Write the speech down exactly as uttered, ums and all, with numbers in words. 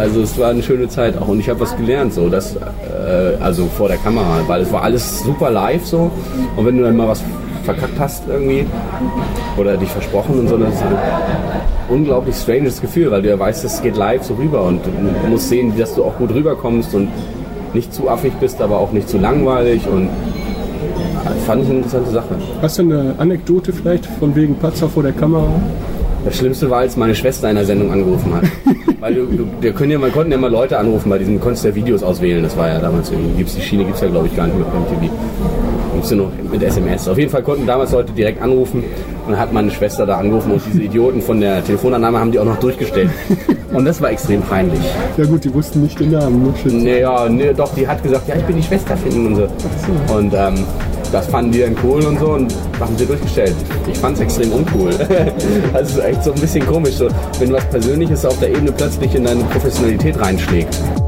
Also es war eine schöne Zeit auch und ich habe was gelernt, so dass, äh, also vor der Kamera, weil es war alles super live so und wenn du dann mal was verkackt hast irgendwie oder dich versprochen und so, das ist ein unglaublich stranges Gefühl, weil du ja weißt, es geht live so rüber und du musst sehen, dass du auch gut rüberkommst und nicht zu affig bist, aber auch nicht zu langweilig und fand ich eine interessante Sache. Hast du eine Anekdote vielleicht von wegen Patzer vor der Kamera? Das Schlimmste war, als meine Schwester in der Sendung angerufen hat. Weil du, du, wir können ja, man konnten ja mal Leute anrufen, bei diesem konntest du ja Videos auswählen. Das war ja damals irgendwie, gibt's die Schiene gibt es ja glaube ich gar nicht mit M T V. Gibt's ja noch mit S M S. Auf jeden Fall konnten damals Leute direkt anrufen und dann hat meine Schwester da angerufen und diese Idioten von der Telefonannahme haben die auch noch durchgestellt. Und das war extrem peinlich. Ja gut, die wussten nicht den Namen. Naja, nee, doch, die hat gesagt, ja, ich bin die Schwester finden und so. so. Und ähm, das fanden die dann cool und so und haben sie durchgestellt. Ich fand es extrem uncool. Also echt so ein bisschen komisch, so, wenn was Persönliches auf der Ebene plötzlich in deine Professionalität reinschlägt.